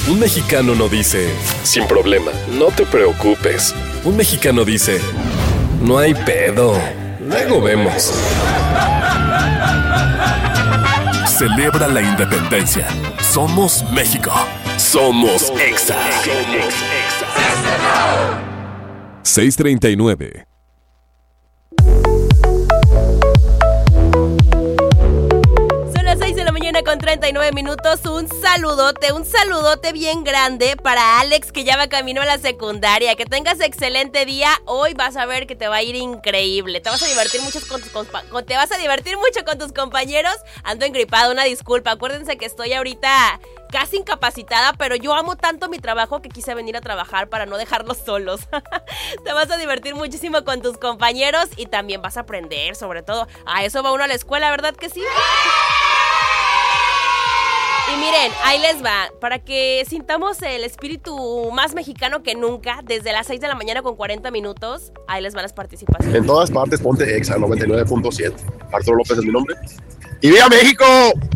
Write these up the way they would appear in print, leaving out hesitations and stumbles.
Un mexicano no dice, sin problema, no te preocupes. Un mexicano dice, no hay pedo, luego vemos. Celebra la independencia. Somos México. Somos Exa. 6:39. Son las 6 de la mañana con 39 minutos. Un saludote bien grande para Alex, que ya va camino a la secundaria. Que tengas excelente día. Hoy vas a ver que te va a ir increíble. Te vas a divertir mucho con tus compañeros. Ando engripado, una disculpa. Acuérdense que estoy ahorita casi incapacitada, pero yo amo tanto mi trabajo que quise venir a trabajar para no dejarlos solos. Te vas a divertir muchísimo con tus compañeros y también vas a aprender, sobre todo. A eso va uno a la escuela, ¿verdad que sí? Y miren, ahí les va, para que sintamos el espíritu más mexicano que nunca, desde las 6 de la mañana con 40 minutos, ahí les van las participaciones. En todas partes ponte Exa 99.7. Arturo López es mi nombre. ¡Y viva México!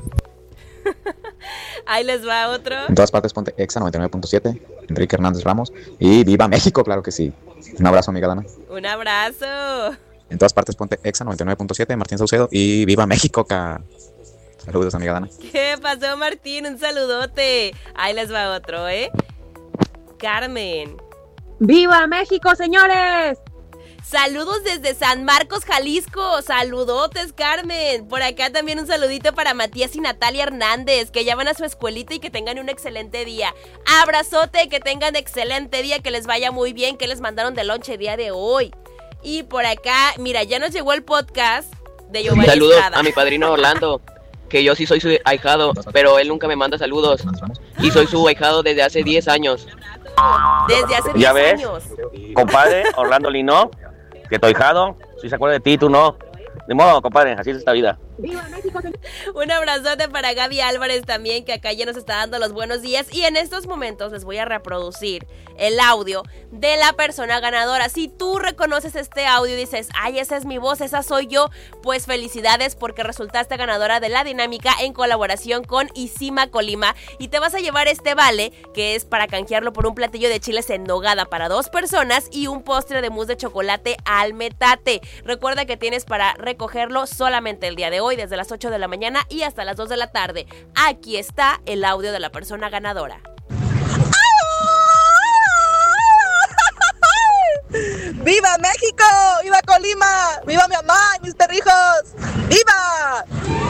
Ahí les va otro. En todas partes ponte Exa 99.7, Enrique Hernández Ramos. Y viva México, claro que sí. Un abrazo, amiga Dana. Un abrazo. En todas partes ponte Exa 99.7, Martín Saucedo. Y viva México, Saludos, amiga Dana. ¿Qué pasó, Martín? Un saludote. Ahí les va otro, Carmen. ¡Viva México, señores! Saludos desde San Marcos, Jalisco. Saludotes, Carmen. Por acá también un saludito para Matías y Natalia Hernández, que ya van a su escuelita y que tengan un excelente día. Abrazote, que tengan excelente día, que les vaya muy bien, que les mandaron de lonche el día de hoy. Y por acá, mira, ya nos llegó el podcast de Giovanni Saludos Estrada. A mi padrino Orlando, que yo sí soy su ahijado, pero él nunca me manda saludos. Y soy su ahijado desde hace 10 años. Desde hace 10 años. Compadre, Orlando Lino, que tu ahijado, si se acuerda de ti, tú no. De modo, compadre, así es esta vida. ¡Viva México! Un abrazote para Gaby Álvarez también, que acá ya nos está dando los buenos días. Y en estos momentos les voy a reproducir el audio de la persona ganadora. Si tú reconoces este audio y dices, ay, esa es mi voz, esa soy yo, pues felicidades, porque resultaste ganadora de la dinámica en colaboración con Isima Colima. Y te vas a llevar este vale, que es para canjearlo por un platillo de chiles en nogada para 2 personas y un postre de mousse de chocolate al metate. Recuerda que tienes para recogerlo solamente el día de hoy, desde las 8 de la mañana y hasta las 2 de la tarde. Aquí está el audio de la persona ganadora. ¡Viva México! ¡Viva Colima! ¡Viva mi mamá y mis perrijos! ¡Viva!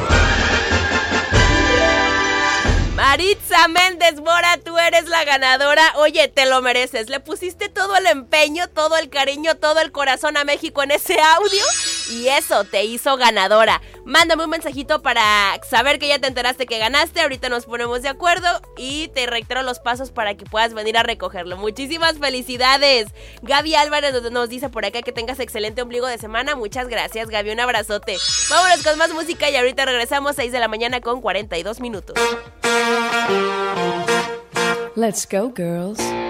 Maritza Méndez Mora, tú eres la ganadora. Oye, te lo mereces. Le pusiste todo el empeño, todo el cariño, todo el corazón a México en ese audio y eso te hizo ganadora. Mándame un mensajito para saber que ya te enteraste que ganaste. Ahorita nos ponemos de acuerdo y te reitero los pasos para que puedas venir a recogerlo. Muchísimas felicidades. Gaby Álvarez nos dice por acá que tengas excelente ombligo de semana. Muchas gracias, Gaby. Un abrazote. Vámonos con más música y ahorita regresamos 6 de la mañana con 42 minutos. Let's go, girls.